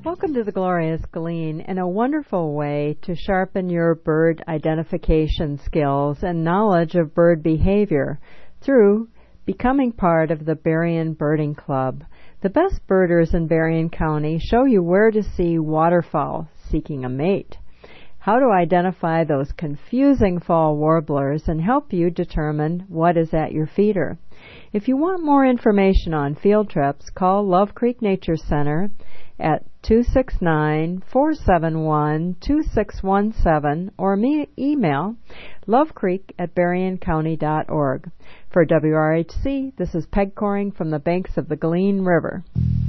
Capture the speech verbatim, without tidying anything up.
Welcome to the Glorious Glean and a wonderful way to sharpen your bird identification skills and knowledge of bird behavior through becoming part of the Berrien Birding Club. The best birders in Berrien County show you where to see waterfowl seeking a mate, how to identify those confusing fall warblers, and help you determine what is at your feeder. If you want more information on field trips, call Love Creek Nature Center at two six nine, four seven one, two six one seven or me email lovecreek at berrien county dot org. For W R H C, this is Peg Coring from the banks of the Glean River.